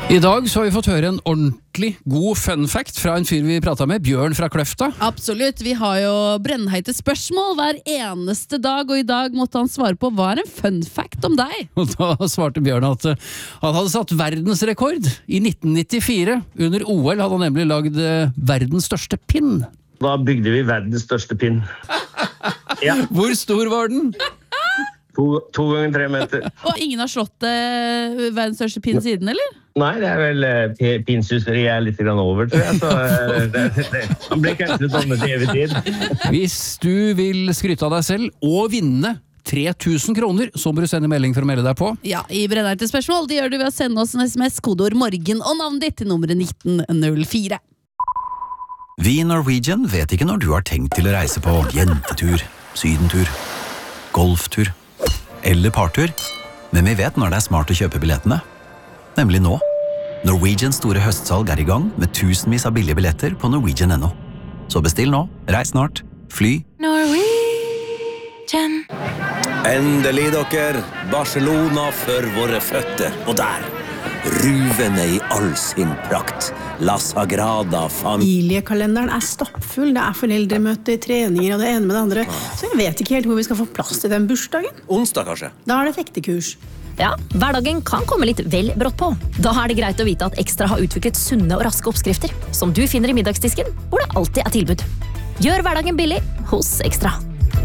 I dag så har vi fått høre en ordentlig god fun fact fra en fyr vi pratet med, Bjørn fra Kløfta. Absolutt, vi har jo brennheite spørsmål hver eneste dag, og i dag måtte han svare på hva en fun fact om deg? Og da svarte Bjørn at han hadde satt verdensrekord i 1994. Under OL hadde han nemlig lagd verdens største pinn. Da bygde vi verdens største pinn. Ja. Hvor stor var den? 2 ganger 3 meter. Og ingen har slått verdens største pinn siden, eller? Nei, det vel pinnsuseri litt grann over, tror jeg. Så han blir kanskje sånn til evig tid. Hvis du vil skryte av deg selv og vinne 3000 kroner, så må du sende melding for å melde deg på. Ja, i brennheite spørsmål, det gjør du ved å sende oss en sms, kodeord morgen og navnet ditt til nummeret 1904. Vi i Norwegian vet ikke når du har tenkt til å reise på jentetur, sydentur, golftur eller partur, men vi vet når det er smart å kjøpe billettene. Nemlig nå. Norwegians store høstsalg er i gang med tusenvis av billige billetter på Norwegian.no. Så bestill nå, reis snart, fly. Norwegian. Endelig dere, Barcelona for våre føtter, og der, ruvende i all sin prakt. La Sagrada Familiekalenderen stappfull, det foreldremøter, treninger og det ene med det andre. Så jeg vet ikke helt hvor vi skal få plass til den bursdagen. Onsdag kanskje? Da det fektekurs. Ja, hverdagen kan komme litt vel brått på. Da det greit å vite at Ekstra har utviklet sunne og raske oppskrifter, som du finner i middagsdisken, hvor det alltid tilbud. Gjør hverdagen billig hos Ekstra.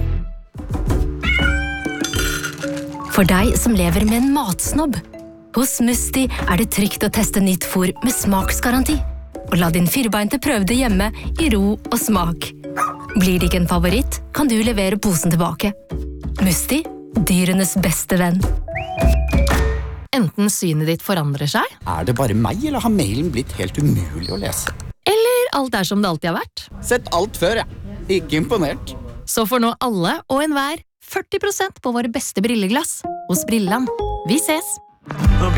For deg som lever med en matsnobb, hos Musti det trygt å teste nytt fôr med smaksgaranti. Og la din firbeinte prøve det hjemme i ro og smak. Blir det ikke en favoritt, kan du levere posen tilbake. Musti, dyrenes beste venn. Enten synet ditt forandrer seg, det bare meg, eller har mailen blitt helt umulig å lese? eller alt som det alltid har vært. Sett alt før, Ikke imponert. Så får nå alle og enhver 40% på våre beste brilleglass hos Brilland. Vi ses!